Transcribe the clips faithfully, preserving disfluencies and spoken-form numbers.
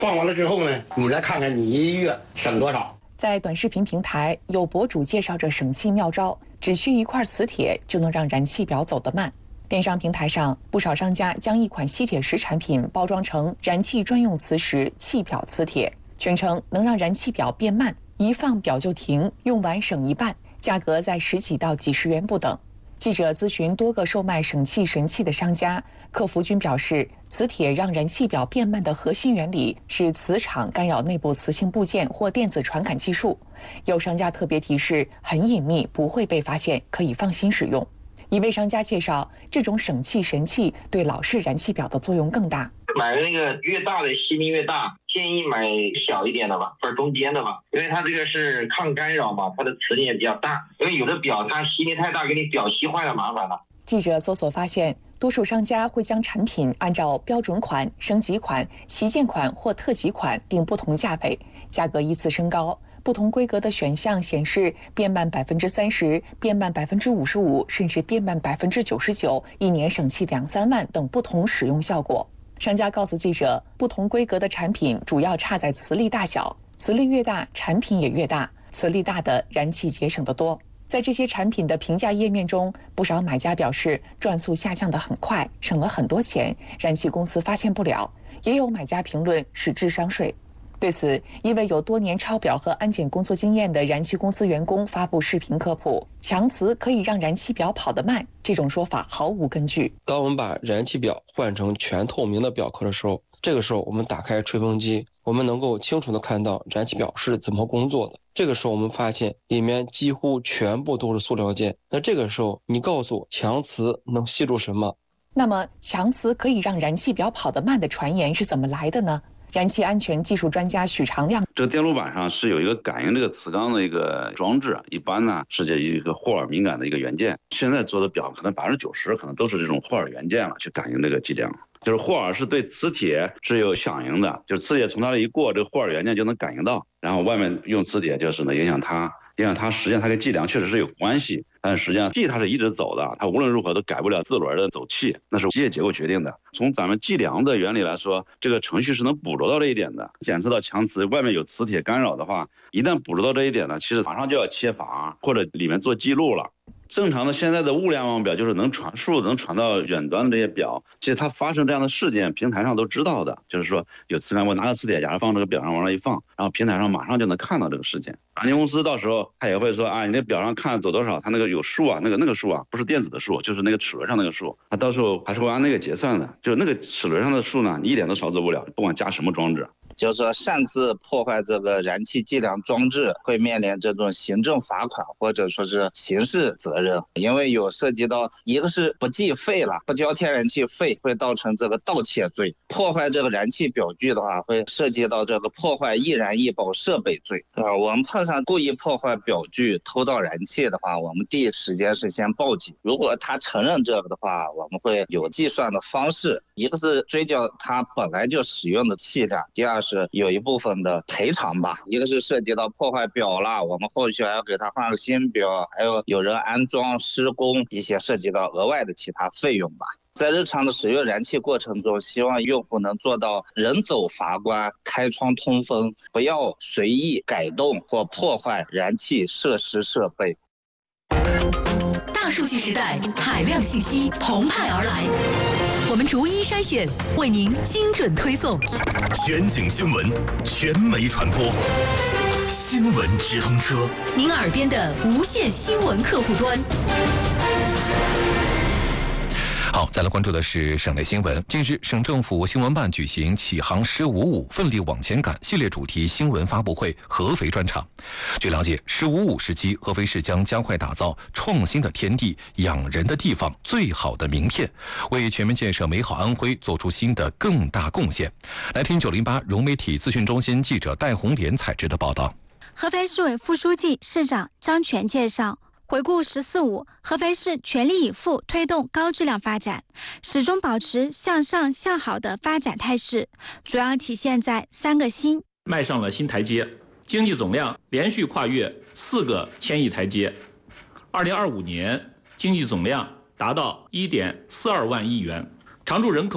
放完了之后呢，你再看看你一月省多少。 在短视频平台，有博主介绍着省气妙招，只需一块磁铁就能让燃气表走得慢。电商平台上，不少商家将一款吸铁石产品包装成燃气专用磁石气表磁铁，宣称能让燃气表变慢，一放表就停，用完省一半，价格在十几到几十元不等。记者咨询多个售卖省气神器的商家，客服均表示，磁铁让燃气表变慢的核心原理是磁场干扰内部磁性部件或电子传感技术。有商家特别提示，很隐秘，不会被发现，可以放心使用。一位商家介绍，这种省气神器对老式燃气表的作用更大。 买那个越大的吸力越大，建议买小一点的吧，或者中间的吧，因为它这个是抗干扰嘛，它的磁力也比较大。因为有的表它吸力太大，给你表吸坏了麻烦了。 记者搜索发现，多数商家会将产品按照标准款、升级款、旗舰款或特级款定不同价位，价格依次升高。不同规格的选项显示变慢百分之三十、变慢百分之五十五，甚至变慢百分之九十九，一年省气两三万等不同使用效果。商家告诉记者，不同规格的产品主要差在磁力大小，磁力越大，产品也越大，磁力大的燃气节省得多。在这些产品的评价页面中，不少买家表示转速下降得很快，省了很多钱，燃气公司发现不了。也有买家评论是智商税。对此，一位有多年抄表和安检工作经验的燃气公司员工发布视频科普，强磁可以让燃气表跑得慢，这种说法毫无根据。 当我们把燃气表换成全透明的表壳的时候，这个时候我们打开吹风机，我们能够清楚地看到燃气表是怎么工作的。这个时候我们发现里面几乎全部都是塑料件。那这个时候你告诉我强磁能吸住什么？ 那么强磁可以让燃气表跑得慢的传言是怎么来的呢？燃气安全技术专家许长亮， 这个电路板上是有一个感应这个磁钢的一个装置，一般呢是这一个霍尔敏感的一个元件。现在做的表可能百分之九十可能都是这种霍尔元件了，去感应这个剂量。就是霍尔是对磁铁是有响应的，就是磁铁从它这一过，这个霍尔元件就能感应到，然后外面用磁铁就是呢影响它，影响它，实际上它跟剂量确实是有关系。但实际上气它是一直走的，它无论如何都改不了自轮的走气，那是机械结构决定的。从咱们计量的原理来说，这个程序是能捕捉到这一点的。检测到强磁外面有磁铁干扰的话，一旦捕捉到这一点呢，其实马上就要切阀或者里面做记录了。正常的现在的物联网表就是能传输能传到远端的这些表，其实它发生这样的事件，平台上都知道的。就是说有磁感，我拿个磁铁夹放这个表上往那一放，然后平台上马上就能看到这个事件。安监公司到时候他也会说啊，你那表上看走多少，他那个有数啊，那个那个数啊，不是电子的数，就是那个齿轮上那个数，他到时候还是会按那个结算的。就那个齿轮上的数呢，你一点都少走不了，不管加什么装置。 就是说擅自破坏这个燃气计量装置会面临这种行政罚款或者说是刑事责任，因为有涉及到一个是不计费了，不交天然气费会造成这个盗窃罪，破坏这个燃气表具的话会涉及到这个破坏易燃易保设备罪。呃，我们碰上故意破坏表具偷盗燃气的话，我们第一时间是先报警，如果他承认这个的话，我们会有计算的方式，一个是追缴他本来就使用的气量，第二是有一部分的赔偿吧，一个是涉及到破坏表了，我们后续还要给他换个新表，还有有人安装施工，一些涉及到额外的其他费用吧。在日常的使用燃气过程中，希望用户能做到人走阀关，开窗通风，不要随意改动或破坏燃气设施设备。 大数据时代，海量信息澎湃而来，我们逐一筛选，为您精准推送。 全景新闻，全媒传播，新闻直通车， 您耳边的无线新闻客户端。 好，再来关注的是省内新闻。近日，省政府新闻办举行“启航十五五，奋力往前赶”系列主题新闻发布会合肥专场。据了解，十五五时期，合肥市将加快打造创新的天地、养人的地方、最好的名片，为全面建设美好安徽做出新的更大贡献。来听九零八融媒体资讯中心记者戴红莲采制的报道。 合肥市委副书记、市长张全介绍。回顾“十四五”，合肥市全力以赴推动高质量发展，始终保持向上向好的发展态势，主要体现在三个新： 迈上了新台阶，经济总量连续跨越四个千亿台阶。二零二五年经济总量达到一点四二万亿元，常住人口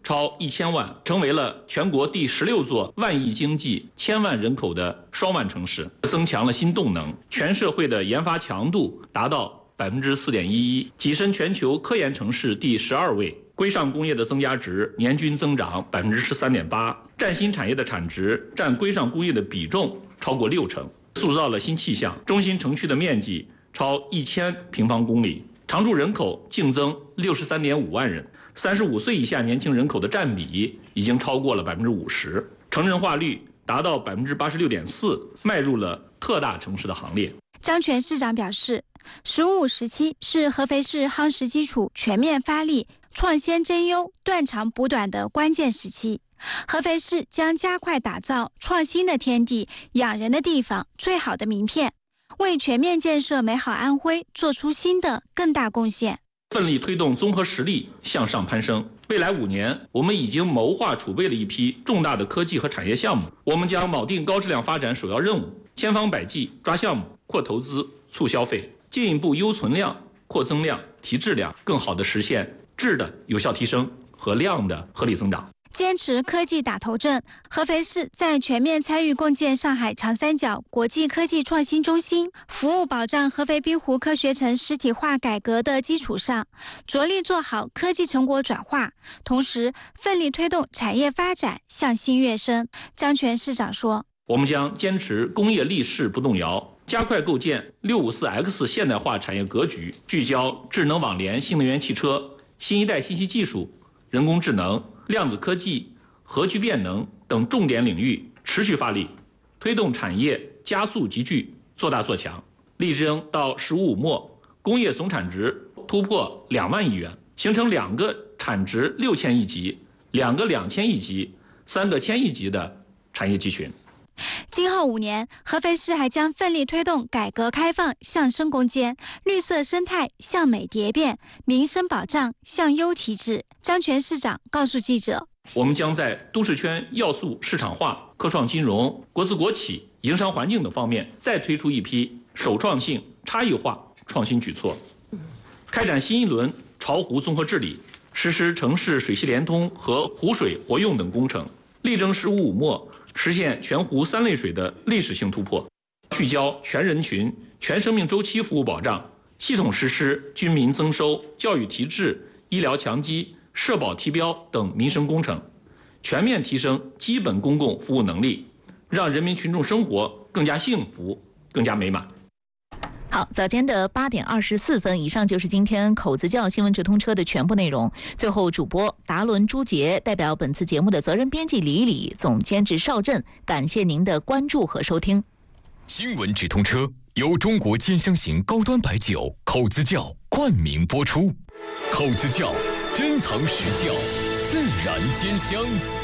超一千万，成为了全国第十六座万亿经济、千万人口的双万城市，增强了新动能，全社会的研发强度达到百分之四点一一，跻身全球科研城市第十二位。规上工业的增加值年均增长百分之十三点八，占新产业的产值占规上工业的比重超过六成，塑造了新气象。中心城区的面积超一千平方公里，常住人口净增六十三点五万人，三十五岁以下年轻人口的占比已经超过了百分之五十，成人化率达到百分之八十六点四，迈入了特大城市的行列。 张全市长表示，十五五时期是合肥市夯实基础、全面发力、创先争优、断长补短的关键时期。合肥市将加快打造创新的天地、养人的地方、最好的名片，为全面建设美好安徽做出新的更大贡献。 奋力推动综合实力向上攀升。未来五年，我们已经谋划储备了一批重大的科技和产业项目，我们将铆定高质量发展首要任务，千方百计抓项目、扩投资、促消费，进一步优存量、扩增量、提质量，更好地实现质的有效提升和量的合理增长。 坚持科技打头阵，合肥市在全面参与共建上海长三角国际科技创新中心、服务保障合肥滨湖科学城实体化改革的基础上，着力做好科技成果转化，同时奋力推动产业发展向新跃升。张全市长说， 我们将坚持工业立势不动摇，加快构建六五四 X 现代化产业格局，聚焦智能网联、新能源汽车、新一代信息技术、人工智能、量子科技、核聚变能等重点领域持续发力，推动产业加速集聚，做大做强，力争到“十五五”末，工业总产值突破两万亿元，形成两个产值六千亿级、两个两千亿级、三个千亿级的产业集群。 今后五年，合肥市还将奋力推动改革开放向深攻坚，绿色生态向美蝶变，民生保障向优提质。张全市长告诉记者， 我们将在都市圈要素市场化、科创金融、国资国企、营商环境等方面再推出一批首创性、差异化创新举措，开展新一轮巢湖综合治理，实施城市水系联通和湖水活用等工程，力争“十五五”末实现全湖三类水的历史性突破，聚焦全人群、全生命周期服务保障，系统实施军民增收、教育提质、医疗强基、社保提标等民生工程，全面提升基本公共服务能力，让人民群众生活更加幸福、更加美满。 好，早间的八点二十四分，以上就是今天口子窖新闻直通车的全部内容。最后，主播达伦、朱杰代表本次节目的责任编辑李李、总监制邵震，感谢您的关注和收听。 新闻直通车由中国尖香型高端白酒口子窖冠名播出，口子窖珍藏实窖，自然尖香。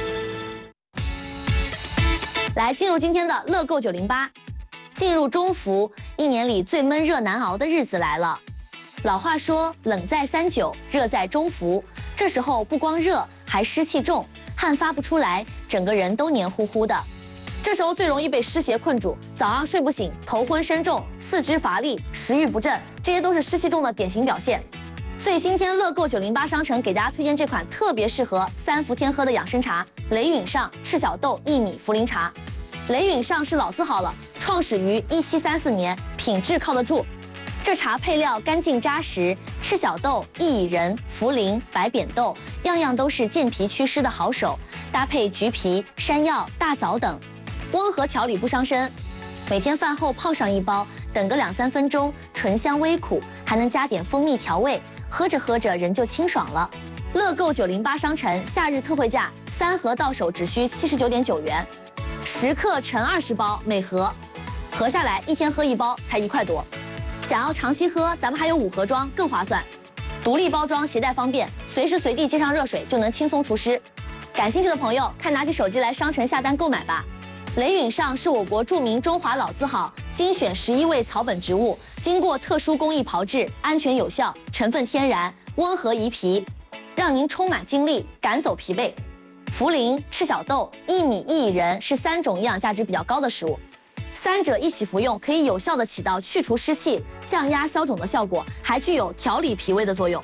来，进入今天的乐购九零八。进入中伏，一年里最闷热难熬的日子来了。老话说，冷在三九，热在中伏。这时候不光热，还湿气重，汗发不出来，整个人都黏糊糊的。这时候最容易被湿邪困住，早上睡不醒，头昏身重，四肢乏力，食欲不振，这些都是湿气重的典型表现。所以今天乐购九零八商城给大家推荐这款特别适合三伏天喝的养生茶——雷允上赤小豆薏米茯苓茶。雷允上是老字号了，创始于一七三四年，品质靠得住。这茶配料干净扎实，赤小豆、薏仁、茯苓、白扁豆，样样都是健脾祛湿的好手。搭配橘皮、山药、大枣等，温和调理不伤身。每天饭后泡上一包，等个两三分钟，醇香微苦，还能加点蜂蜜调味，喝着喝着人就清爽了。乐购九零八商城夏日特惠价，三盒到手只需七十九点九元。十克乘二十包，每盒合下来一天喝一包才一块多。想要长期喝，咱们还有五盒装更划算，独立包装，携带方便，随时随地接上热水就能轻松除湿。感兴趣的朋友，看拿起手机来商城下单购买吧。雷允上是我国著名中华老字号，精选十一味草本植物，经过特殊工艺炮制，安全有效，成分天然，温和怡脾，让您充满精力，赶走疲惫。茯苓、赤小豆、薏米、薏仁是三种营养价值比较高的食物，三者一起服用可以有效的起到去除湿气、降压消肿的效果，还具有调理脾胃的作用。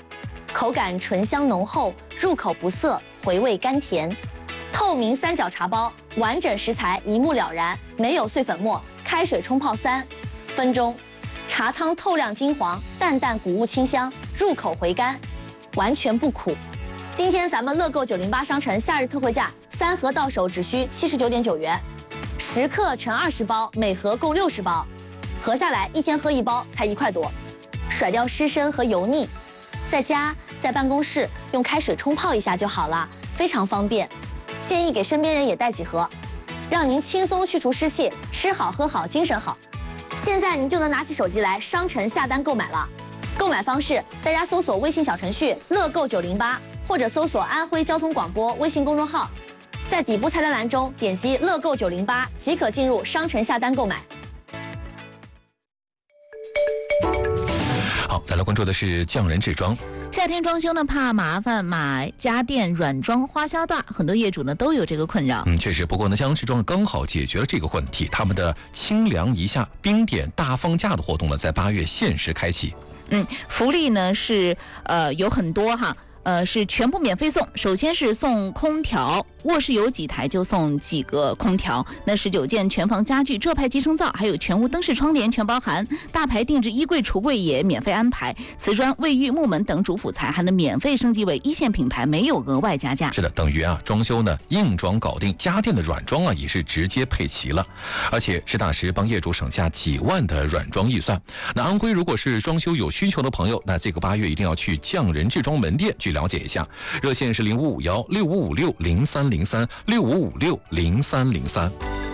口感醇香浓厚，入口不涩，回味甘甜。透明三角茶包，完整食材一目了然，没有碎粉末，开水冲泡三分钟，茶汤透亮金黄，淡淡谷物清香，入口回甘，完全不苦。今天咱们乐购九零八商城夏日特惠价，三盒到手只需七十九点九元，十克乘二十包，每盒共六十包，合下来一天喝一包才一块多，甩掉湿身和油腻，在家在办公室用开水冲泡一下就好了，非常方便。建议给身边人也带几盒，让您轻松去除湿气，吃好喝好精神好。现在您就能拿起手机来商城下单购买了。购买方式，大家搜索微信小程序乐购九零八，或者搜索安徽交通广播微信公众号，在底部菜单栏中点击乐购九零八即可进入商城下单购买。 好，再来关注的是匠人制装。 夏天装修呢，怕麻烦买家电软装花销大，很多业主呢都有这个困扰。 嗯，确实，不过呢，匠人制装刚好解决了这个问题。他们的清凉一下冰点大放价的活动呢，在八月限时开启。 嗯，福利呢是呃有很多哈。呃，是全部免费送。首先是送空调，卧室有几台就送几个空调。那十九件全房家具、浙派集成灶，还有全屋灯饰、窗帘全包含。大牌定制衣柜、橱柜也免费安排。瓷砖、卫浴、木门等主辅材还能免费升级为一线品牌，没有额外加价。 是的，等于啊，装修呢硬装搞定，家电的软装啊也是直接配齐了，而且实打实帮业主省下几万的软装预算。那安徽如果是装修有需求的朋友，那这个八月一定要去匠人制装门店去了解一下，热线是零五五幺六五五六零三零三六五五六零三零三。